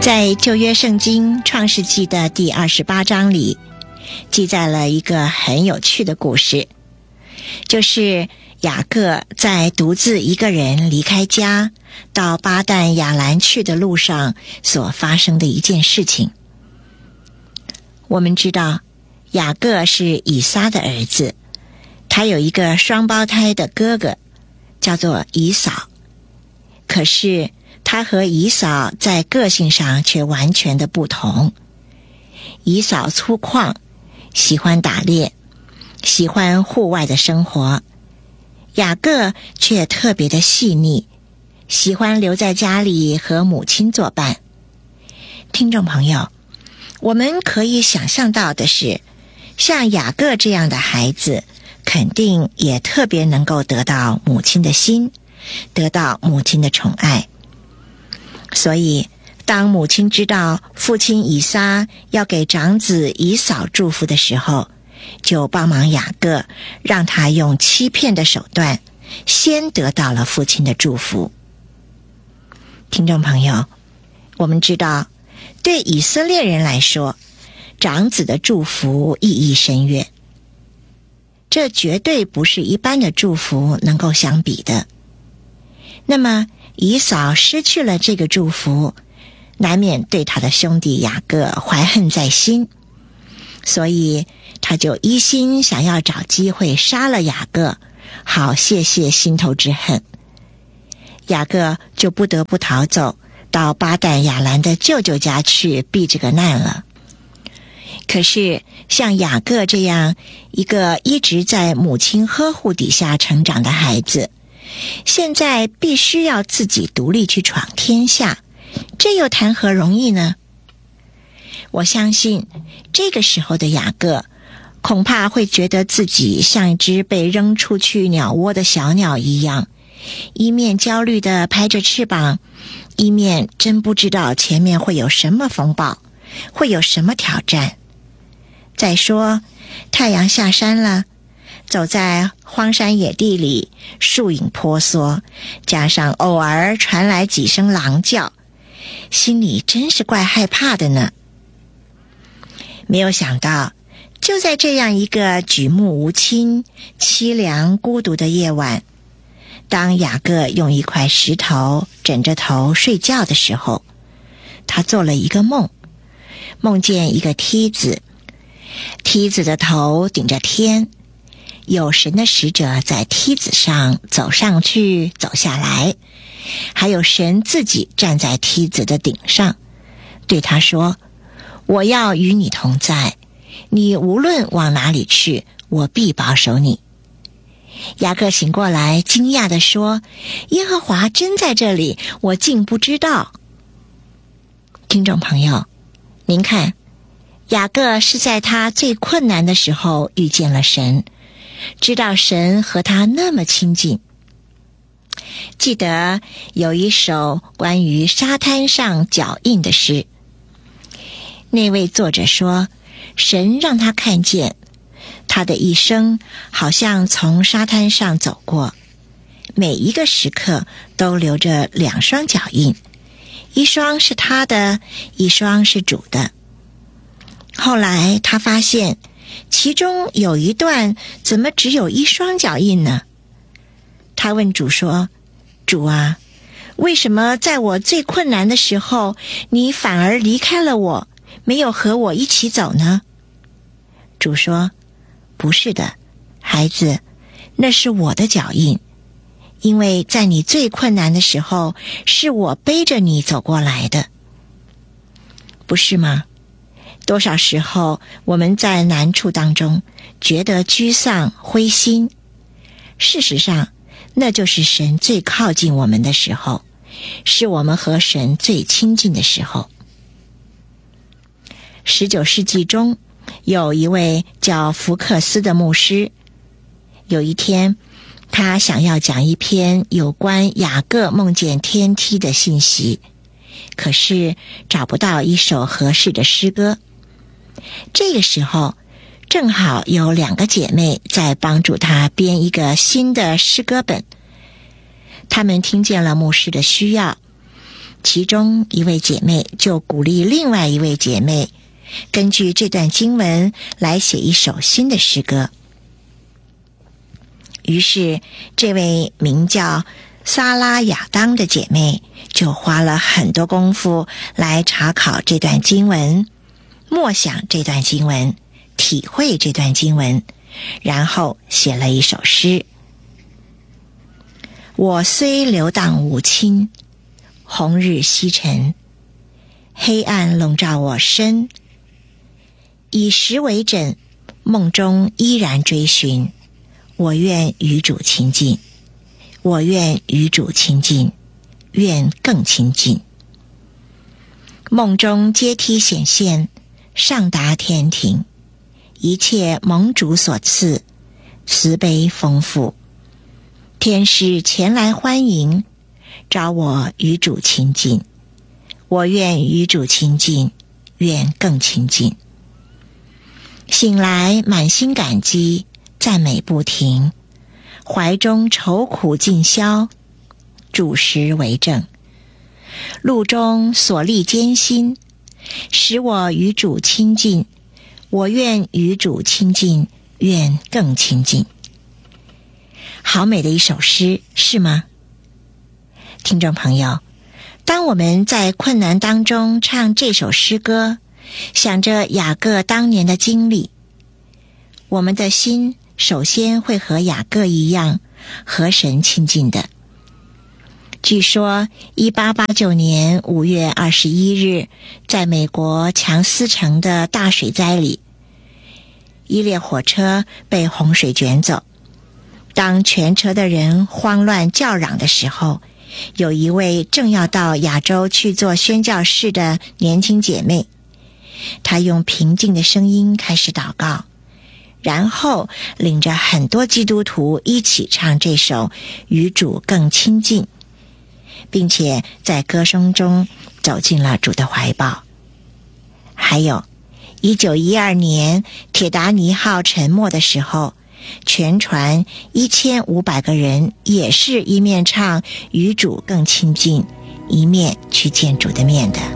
在旧约圣经创世纪的第28章里，记载了一个很有趣的故事，就是雅各在独自一个人离开家到巴旦亚兰去的路上所发生的一件事情。我们知道雅各是以撒的儿子，他有一个双胞胎的哥哥叫做以扫，可是他和以扫在个性上却完全的不同。以扫粗犷，喜欢打猎，喜欢户外的生活，雅各却特别的细腻，喜欢留在家里和母亲作伴。听众朋友，我们可以想象到的是，像雅各这样的孩子肯定也特别能够得到母亲的心，得到母亲的宠爱。所以当母亲知道父亲以撒要给长子以扫祝福的时候，就帮忙雅各，让他用欺骗的手段先得到了父亲的祝福。听众朋友，我们知道对以色列人来说，长子的祝福意义深远，这绝对不是一般的祝福能够相比的。那么以扫失去了这个祝福，难免对他的兄弟雅各怀恨在心，所以他就一心想要找机会杀了雅各，好泄泄心头之恨。雅各就不得不逃走到巴旦亚兰的舅舅家去避这个难了。可是像雅各这样一个一直在母亲呵护底下成长的孩子，现在必须要自己独立去闯天下，这又谈何容易呢？我相信这个时候的雅各恐怕会觉得自己像一只被扔出去鸟窝的小鸟一样，一面焦虑地拍着翅膀，一面真不知道前面会有什么风暴，会有什么挑战。再说太阳下山了，走在荒山野地里，树影婆娑，加上偶尔传来几声狼叫，心里真是怪害怕的呢。没有想到，就在这样一个举目无亲、凄凉孤独的夜晚，当雅各用一块石头枕着头睡觉的时候，他做了一个梦，梦见一个梯子，梯子的头顶着天，有神的使者在梯子上走上去走下来，还有神自己站在梯子的顶上，对他说：我要与你同在，你无论往哪里去，我必保守你。雅各醒过来，惊讶地说：耶和华真在这里，我竟不知道。听众朋友，您看，雅各是在他最困难的时候遇见了神，知道神和他那么亲近。记得有一首关于沙滩上脚印的诗，那位作者说，神让他看见他的一生好像从沙滩上走过，每一个时刻都留着2双脚印，一双是他的，一双是主的。后来他发现其中有一段怎么只有1双脚印呢？他问主说：主啊，为什么在我最困难的时候，你反而离开了我，没有和我一起走呢？主说：不是的，孩子，那是我的脚印，因为在你最困难的时候，是我背着你走过来的，不是吗？多少时候我们在难处当中觉得沮丧灰心，事实上那就是神最靠近我们的时候，是我们和神最亲近的时候。19世纪中有一位叫福克斯的牧师，有一天他想要讲一篇有关雅各梦见天梯的信息，可是找不到一首合适的诗歌。这个时候正好有2个姐妹在帮助他编一个新的诗歌本，她们听见了牧师的需要， 其中一位姐妹就鼓励另外一位姐妹根据这段经文来写一首新的诗歌。于是这位名叫撒拉亚当的姐妹就花了很多功夫来查考这段经文，默想这段经文，体会这段经文，然后写了一首诗。我虽流荡无亲，红日西沉，黑暗笼罩我身，以石为枕，梦中依然追寻，我愿与主亲近，我愿与主亲近，愿更亲近。梦中阶梯显现，上达天庭，一切蒙主所赐，慈悲丰富，天使前来欢迎，召我与主亲近，我愿与主亲近，愿更亲近。醒来满心感激，赞美不停，怀中愁苦尽消，主实为证。路中所历艰辛，使我与主亲近，我愿与主亲近，愿更亲近。好美的一首诗，是吗？听众朋友，当我们在困难当中唱这首诗歌，想着雅各当年的经历，我们的心首先会和雅各一样和神亲近的。据说1889年5月21日，在美国强斯城的大水灾里，一列火车被洪水卷走。当全车的人慌乱叫嚷的时候，有一位正要到亚洲去做宣教士的年轻姐妹，她用平静的声音开始祷告，然后领着很多基督徒一起唱这首与主更亲近，并且在歌声中走进了主的怀抱。还有1912年铁达尼号沉没的时候，全船1500个人也是一面唱与主更亲近，一面去见主的面的。